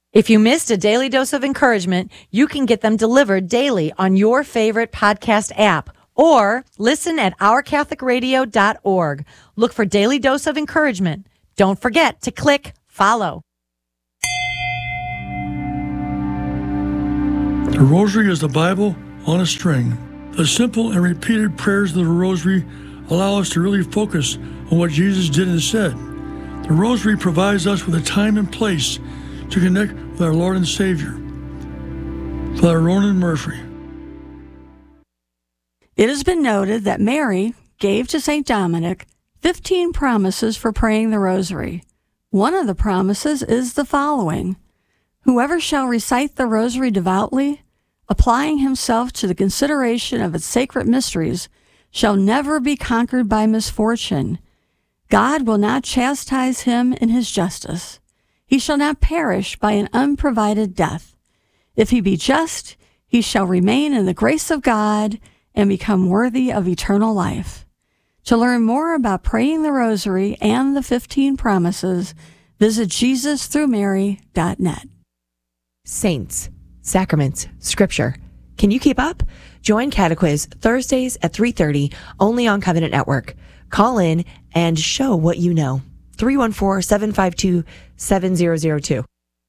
If you missed a daily dose of encouragement, you can get them delivered daily on your favorite podcast app or listen at ourcatholicradio.org. Look for Daily Dose of Encouragement. Don't forget to click follow. The Rosary is the Bible on a string. The simple and repeated prayers of the Rosary allow us to really focus on what Jesus did and said. The Rosary provides us with a time and place to connect with our Lord and Savior. Father Ronan Murphy. It has been noted that Mary gave to St. Dominic 15 promises for praying the Rosary. One of the promises is the following: whoever shall recite the Rosary devoutly, applying himself to the consideration of its sacred mysteries, shall never be conquered by misfortune. God will not chastise him in his justice. He shall not perish by an unprovided death. If he be just, he shall remain in the grace of God and become worthy of eternal life. To learn more about praying the Rosary and the 15 promises, visit JesusThroughMary.net. Saints, Sacraments, Scripture. Can you keep up? Join Catequiz Thursdays at 3:30 only on Covenant Network. Call in and show what you know. 314-752-7002.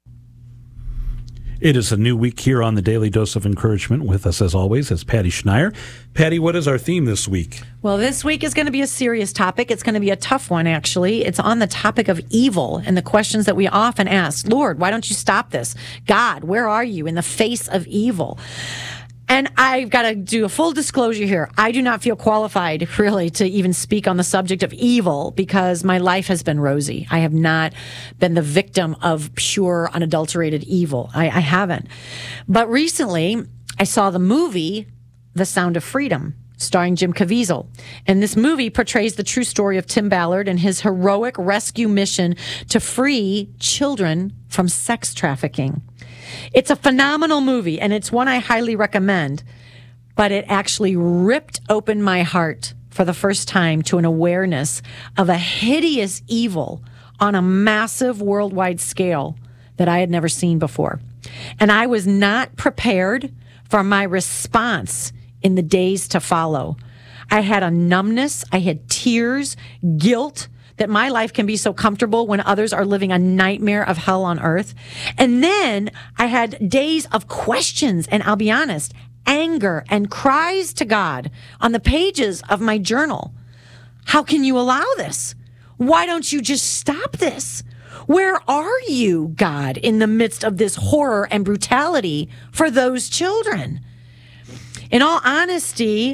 It is a new week here on the Daily Dose of Encouragement. With us, as always, is Patty Schneier. Patty, what is our theme this week? Well, this week is going to be a serious topic. It's going to be a tough one, actually. It's on the topic of evil and the questions that we often ask. Lord, why don't you stop this? God, where are you in the face of evil? And I've got to do a full disclosure here. I do not feel qualified, really, to even speak on the subject of evil because my life has been rosy. I have not been the victim of pure, unadulterated evil. I haven't. But recently, I saw the movie The Sound of Freedom, starring Jim Caviezel. And this movie portrays the true story of Tim Ballard and his heroic rescue mission to free children from sex trafficking. It's a phenomenal movie, and it's one I highly recommend, but it actually ripped open my heart for the first time to an awareness of a hideous evil on a massive worldwide scale that I had never seen before. And I was not prepared for my response in the days to follow. I had a numbness, I had tears, guilt, that my life can be so comfortable when others are living a nightmare of hell on earth. And then I had days of questions, and I'll be honest, anger and cries to God on the pages of my journal. How can you allow this? Why don't you just stop this? Where are you, God, in the midst of this horror and brutality for those children? In all honesty,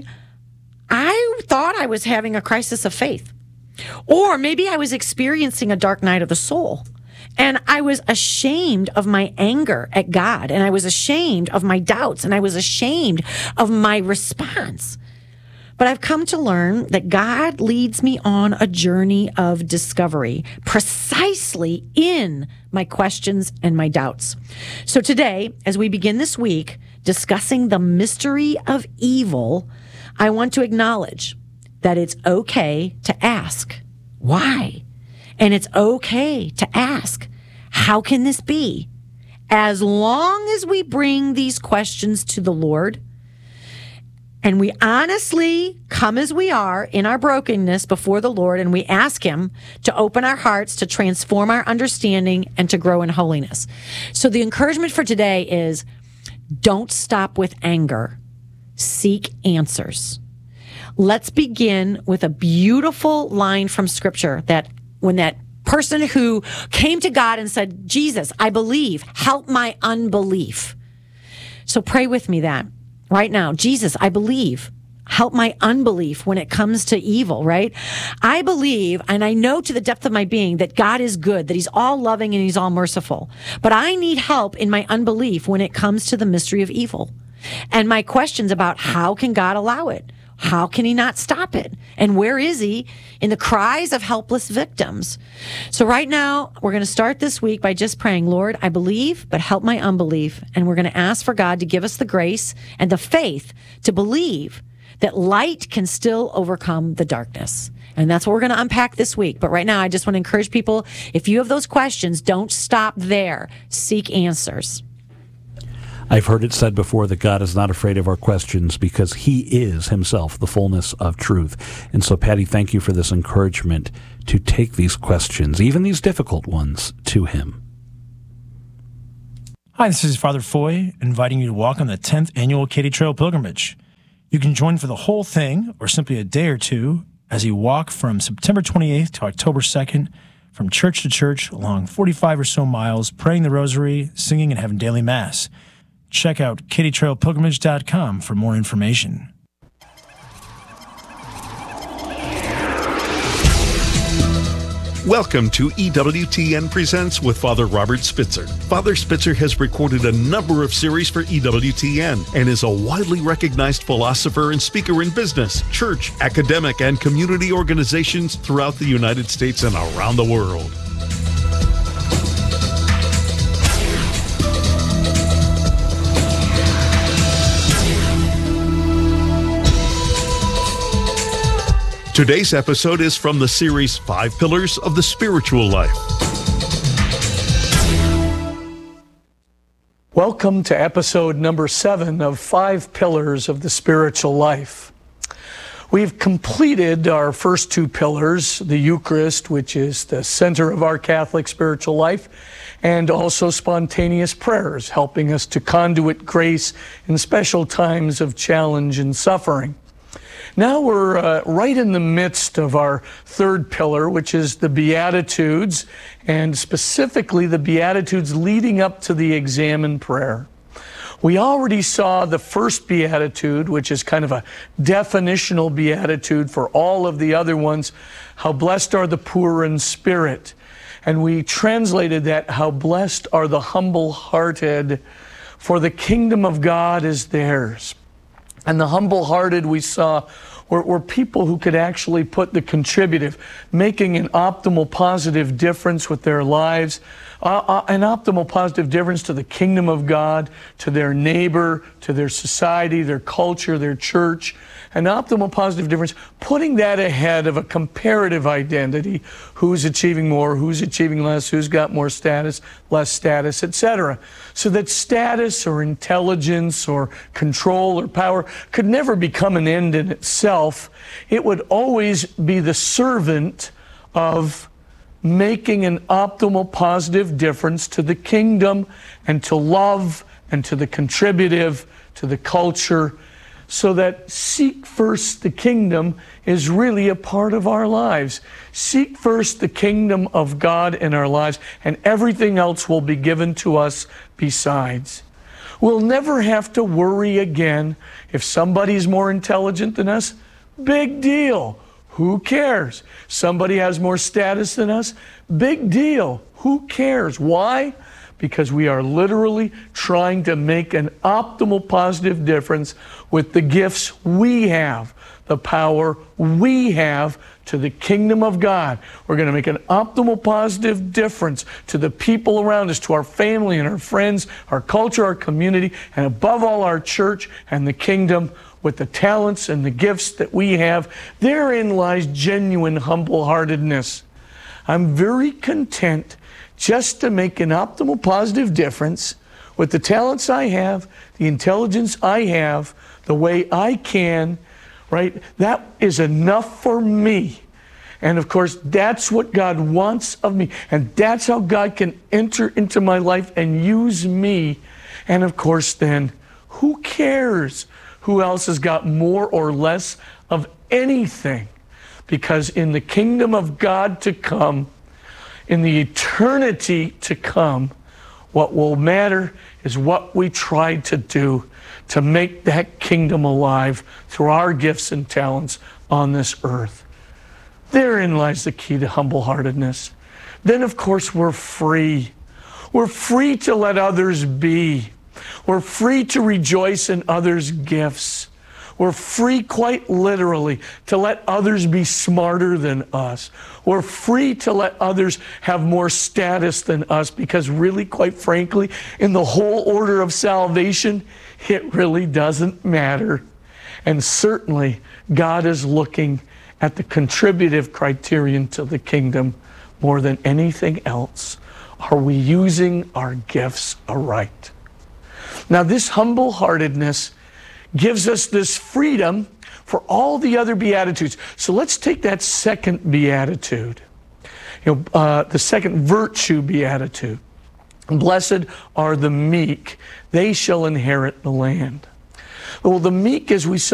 I thought I was having a crisis of faith. Or maybe I was experiencing a dark night of the soul, and I was ashamed of my anger at God, and I was ashamed of my doubts, and I was ashamed of my response. But I've come to learn that God leads me on a journey of discovery, precisely in my questions and my doubts. So today, as we begin this week discussing the mystery of evil, I want to acknowledge that it's okay to ask, why? And it's okay to ask, how can this be? As long as we bring these questions to the Lord and we honestly come as we are in our brokenness before the Lord, and we ask Him to open our hearts, to transform our understanding, and to grow in holiness. So the encouragement for today is, don't stop with anger. Seek answers. Let's begin with a beautiful line from Scripture that when that person who came to God and said, Jesus, I believe, help my unbelief. So pray with me that right now. Jesus, I believe, help my unbelief when it comes to evil, right? I believe, and I know to the depth of my being that God is good, that He's all loving and He's all merciful. But I need help in my unbelief when it comes to the mystery of evil. And my questions about how can God allow it? How can He not stop it? And where is He in the cries of helpless victims? So right now, we're going to start this week by just praying, Lord, I believe, but help my unbelief. And we're going to ask for God to give us the grace and the faith to believe that light can still overcome the darkness. And that's what we're going to unpack this week. But right now, I just want to encourage people, if you have those questions, don't stop there. Seek answers. I've heard it said before that God is not afraid of our questions because he is himself the fullness of truth. And so, Patty, thank you for this encouragement to take these questions, even these difficult ones, to him. Hi, this is Father Foy, inviting you to walk on the 10th annual Katy Trail Pilgrimage. You can join for the whole thing or simply a day or two as you walk from September 28th to October 2nd from church to church along 45 or so miles, praying the rosary, singing, and having daily mass. Check out katytrailpilgrimage.com for more information. Welcome to EWTN Presents with Father Robert Spitzer. Father Spitzer has recorded a number of series for EWTN and is a widely recognized philosopher and speaker in business, church, academic, and community organizations throughout the United States and around the world. Today's episode is from the series 5 Pillars of the Spiritual Life. Welcome to episode number 7 of 5 Pillars of the Spiritual Life. We've completed our first 2 pillars, the Eucharist, which is the center of our Catholic spiritual life, and also spontaneous prayers, helping us to conduit grace in special times of challenge and suffering. Now we're right in the midst of our third pillar, which is the Beatitudes, and specifically the Beatitudes leading up to the Examen prayer. We already saw the first Beatitude, which is kind of a definitional Beatitude for all of the other ones, how blessed are the poor in spirit. And we translated that, how blessed are the humble-hearted, for the kingdom of God is theirs. And the humble-hearted we saw were people who could actually put the contributive, making an optimal positive difference with their lives, an optimal positive difference to the kingdom of God, to their neighbor, to their society, their culture, their church, an optimal positive difference, putting that ahead of a comparative identity, who's achieving more, who's achieving less, who's got more status, less status, etc. So that status or intelligence or control or power could never become an end in itself. It would always be the servant of making an optimal positive difference to the kingdom and to love and to the contributive, to the culture, so that seek first the kingdom is really a part of our lives. Seek first the kingdom of God in our lives, and everything else will be given to us besides. We'll never have to worry again if somebody's more intelligent than us. Big deal. Who cares? Somebody has more status than us? Big deal. Who cares? Why? Because we are literally trying to make an optimal positive difference with the gifts we have, the power we have to the kingdom of God. We're going to make an optimal positive difference to the people around us, to our family and our friends, our culture, our community, and above all our church and the kingdom with the talents and the gifts that we have. Therein lies genuine humble-heartedness. I'm very content just to make an optimal positive difference with the talents I have, the intelligence I have, the way I can, right? That is enough for me. And of course, that's what God wants of me. And that's how God can enter into my life and use me. And of course, then, who cares who else has got more or less of anything? Because in the kingdom of God to come, in the eternity to come, what will matter is what we try to do to make that kingdom alive through our gifts and talents on this earth. Therein lies the key to humble-heartedness. Then, of course, we're free. We're free to let others be. We're free to rejoice in others' gifts. We're free, quite literally, to let others be smarter than us. We're free to let others have more status than us, because really, quite frankly, in the whole order of salvation, it really doesn't matter. And certainly, God is looking at the contributive criterion to the kingdom more than anything else. Are we using our gifts aright? Now, this humble-heartedness gives us this freedom for all the other Beatitudes. So let's take that second Beatitude, the second virtue Beatitude. Blessed are the meek, they shall inherit the land. Well, the meek, as we saw